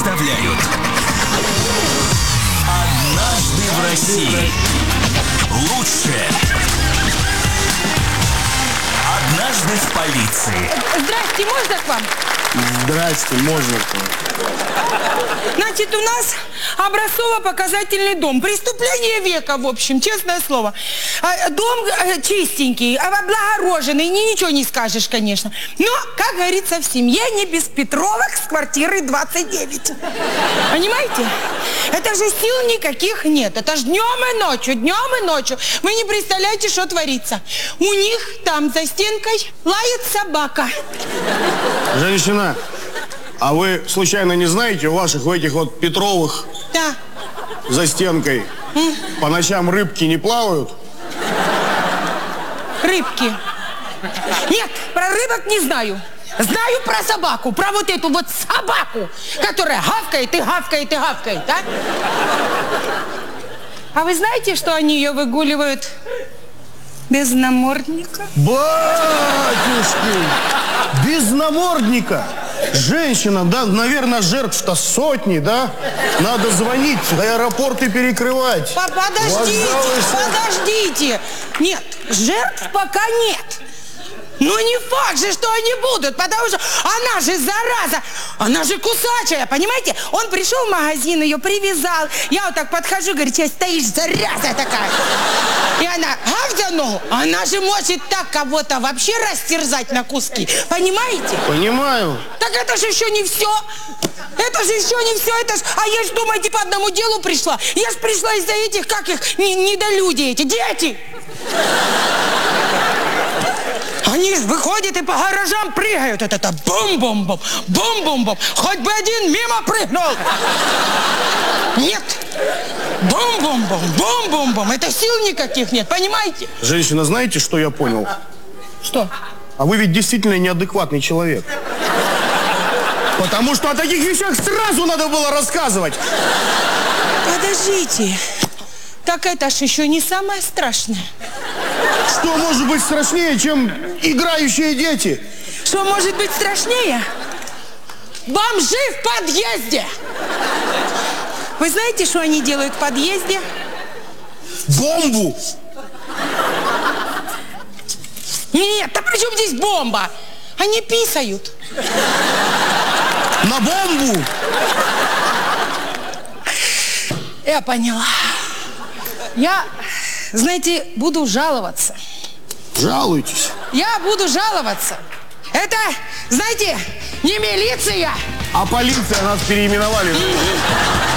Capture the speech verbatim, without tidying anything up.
представляют «Однажды в России». Лучшее. «Однажды в полиции». Здрасте, можно к вам? Здрасте, можно к вам. Значит, у нас образцово-показательный дом. Преступление века, в общем, честное слово. Дом чистенький, облагороженный, ничего не скажешь, конечно. Но, как говорится, в семье не без Петровых с квартиры двадцать девять. Понимаете? Это же сил никаких нет. Это ж днем и ночью, днем и ночью. Вы не представляете, что творится. У них там за стенкой лает собака. Женщина, а вы случайно не знаете, у ваших, у этих вот Петровых, да, за стенкой, М? по ночам рыбки не плавают? Рыбки? Нет, про рыбок не знаю. Знаю про собаку, про вот эту вот собаку, которая гавкает и гавкает и гавкает, да? А вы знаете, что они ее выгуливают без намордника? Батюшки! Без намордника! Женщина, да, наверное, жертв-то сотни, да? Надо звонить, аэропорты перекрывать. Подождите, подождите. Нет, жертв пока нет. Ну не факт же, что они будут, потому что она же зараза, она же кусачая, понимаете? Он пришел в магазин, ее привязал, я вот так подхожу, говорит, сейчас стоишь, зараза такая. И она, гав за ногу, она же может так кого-то вообще растерзать на куски, понимаете? Понимаю. Так это же еще не все. Это же еще не все. Это ж... А я ж, думаете, по одному делу пришла? Я ж пришла из-за этих, как их, не, недолюди эти, дети. Они выходят и по гаражам прыгают. Это, это бум-бум-бум, бум-бум-бум. Хоть бы один мимо прыгнул. Нет. Бум-бум-бум, бум-бум-бум. Это сил никаких нет, понимаете? Женщина, знаете, что я понял? Что? А вы ведь действительно неадекватный человек. Потому что о таких вещах сразу надо было рассказывать. Подождите. Так это ж еще не самое страшное. Что может быть страшнее, чем играющие дети? Что может быть страшнее? Бомжи в подъезде! Вы знаете, что они делают в подъезде? Бомбу! Нет, да при чем здесь бомба? Они писают. На бомбу? Я поняла. Я, знаете, буду жаловаться. Жалуйтесь. Я буду жаловаться. Это, знаете, не милиция. А полиция нас переименовали.